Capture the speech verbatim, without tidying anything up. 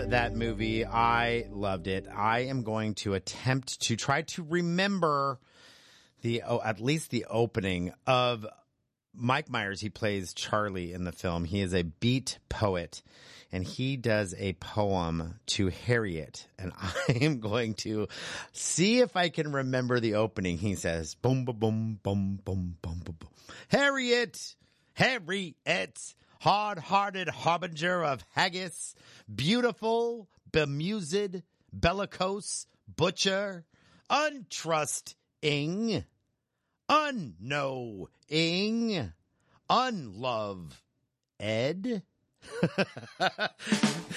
that movie. I loved it. I am going to attempt to try to remember the, oh, at least the opening of Mike Myers. He plays Charlie in the film. He is a beat poet, and he does a poem to Harriet. And I am going to see if I can remember the opening. He says, boom, boom, boom, boom, boom, boom, boom, boom. Harriet, Harriet, hard-hearted harbinger of haggis, beautiful, bemused, bellicose, butcher, untrusting, unknowing, unlove, Ed.